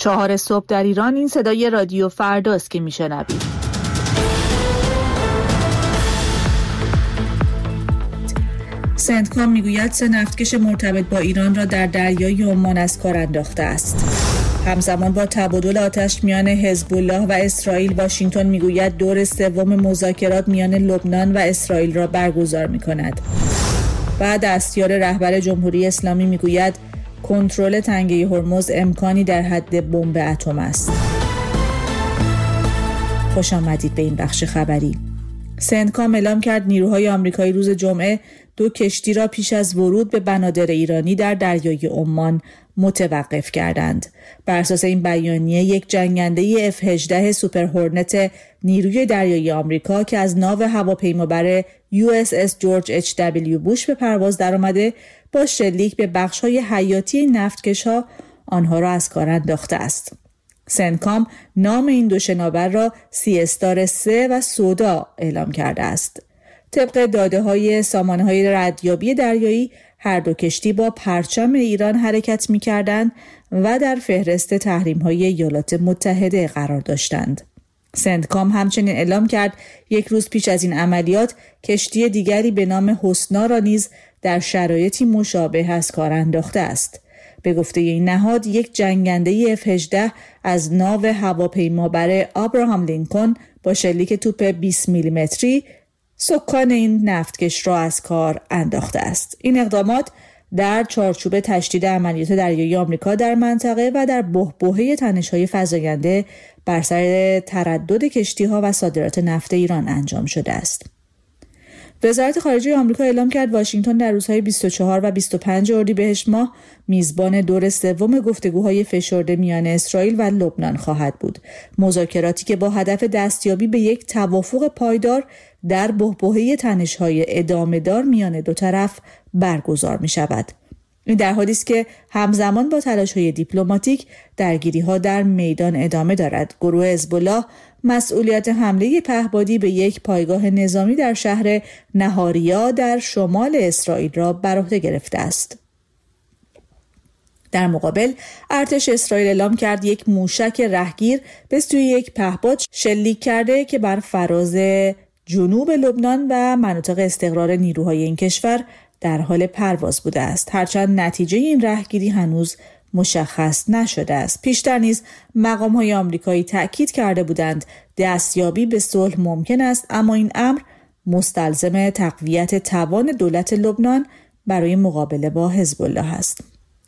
4 صبح در ایران. این صدای رادیو فرداست که میشنوید. سندکام میگوید 3 نفتکش مرتبط با ایران را در دریای عمان از کار انداخته است. همزمان با تبادل آتش میان حزب الله و اسرائیل، واشنگتن میگوید دور سوم مذاکرات میان لبنان و اسرائیل را برگزار میکند. و دستیار رهبر جمهوری اسلامی میگوید کنترل تنگه هرمز امکانی در حد بمب اتم است. خوش آمدید به این بخش خبری. سندکام اعلام کرد نیروهای آمریکایی روز جمعه 2 کشتی را پیش از ورود به بنادر ایرانی در دریای عمان متوقف کردند. بر اساس این بیانیه یک جنگنده F-18 سوپر هورنت نیروی دریایی آمریکا که از ناو هواپیمابر USS جورج H.W. بوش به پرواز درآمده با شلیک به بخش‌های حیاتی نفتکش‌ها آنها را از کار انداخته است. سندکام نام این 2 شناور را سی استار 3 و سودا اعلام کرده است. طبق داده‌های سامانه‌های ردیابی دریایی هر 2 کشتی با پرچم ایران حرکت می‌کردند و در فهرست تحریم‌های ایالات متحده قرار داشتند. سندکام همچنین اعلام کرد 1 روز پیش از این عملیات کشتی دیگری به نام حسنا را نیز در شرایطی مشابه از کار انداخته است. به گفته این نهاد یک جنگنده F-18 از ناو هواپیمابر آبراهام لینکن با شلیک توپ 20 میلیمتری سکان این نفتکش را از کار انداخته است. این اقدامات در چارچوب تشدید عملیات دریایی آمریکا در منطقه و در بحبوحه تنش‌های فزاینده بر سر تردد کشتی‌ها و صادرات نفت ایران انجام شده است. وزارت خارجه آمریکا اعلام کرد واشنگتن در روزهای 24 و 25 اردیبهشت ماه میزبان دور سوم گفتگوهای فشرده میان اسرائیل و لبنان خواهد بود. مذاکراتی که با هدف دستیابی به یک توافق پایدار در بحبوحه تنش‌های ادامه‌دار میان 2 طرف برگزار می‌شود. این در حالی است که همزمان با تلاش‌های دیپلماتیک درگیری‌ها در میدان ادامه دارد. گروه حزب الله مسئولیت حمله پهپادی به یک پایگاه نظامی در شهر نهاریا در شمال اسرائیل را بر عهده گرفته است. در مقابل ارتش اسرائیل اعلام کرد یک موشک رهگیر به سوی یک پهپاد شلیک کرده که بر فراز جنوب لبنان و مناطق استقرار نیروهای این کشور در حال پرواز بوده است. هرچند نتیجه این رهگیری هنوز مشخص نشده است. پیشتر نیز مقام‌های آمریکایی تأکید کرده بودند دستیابی به صلح ممکن است، اما این امر مستلزم تقویت توان دولت لبنان برای مقابله با حزب الله است.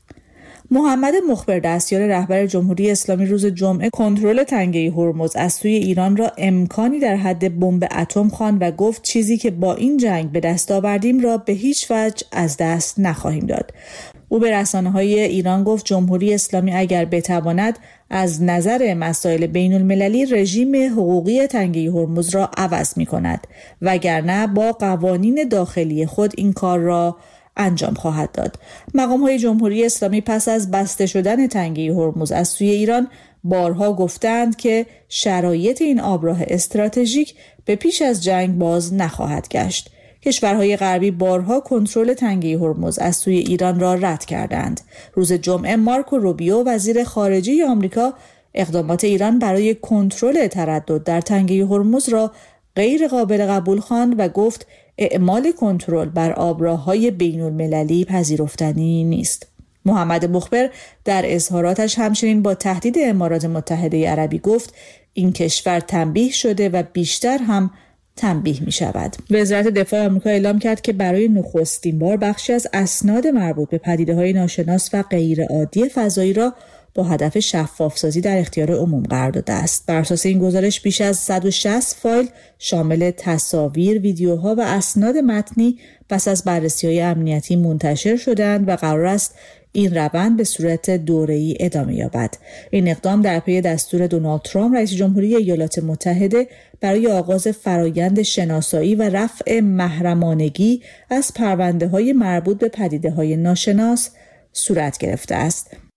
محمد مخبر دستیار رهبر جمهوری اسلامی روز جمعه کنترل تنگه هرمز از سوی ایران را امکانی در حد بمب اتم خواند و گفت چیزی که با این جنگ به دست آوردیم را به هیچ وجه از دست نخواهیم داد. او به رسانه‌های ایران گفت جمهوری اسلامی اگر بتواند از نظر مسائل بین المللی رژیم حقوقی تنگه هرمز را عوض می‌کند، وگرنه با قوانین داخلی خود این کار را انجام خواهد داد. مقام‌های جمهوری اسلامی پس از بسته شدن تنگه هرمز از سوی ایران بارها گفتند که شرایط این آبراه استراتژیک به پیش از جنگ باز نخواهد گشت. کشورهای غربی بارها کنترل تنگه هرمز از سوی ایران را رد کردند. روز جمعه مارکو روبیو وزیر خارجه آمریکا اقدامات ایران برای کنترل تردد در تنگه هرمز را غیر قابل قبول خواند و گفت اعمال کنترل بر آبراه‌های بین‌المللی پذیرفتنی نیست. محمد مخبر در اظهاراتش همچنین با تهدید امارات متحده عربی گفت این کشور تنبیه شده و بیشتر هم تنبیه می شود. وزارت دفاع آمریکا اعلام کرد که برای نخستین بار بخشی از اسناد مربوط به پدیده‌های ناشناس و غیر عادی فضایی را با هدف شفاف‌سازی در اختیار عموم قرار داده است. بر اساس این گزارش بیش از 160 فایل شامل تصاویر، ویدیوها و اسناد متنی پس از بررسی‌های امنیتی منتشر شدند و قرار است این روند به صورت دوره‌ای ادامه یابد. این اقدام در پی دستور دونالد ترامپ رئیس جمهوری ایالات متحده برای آغاز فرایند شناسایی و رفع محرمانگی از پرونده‌های مربوط به پدیده‌های ناشناس صورت گرفته است.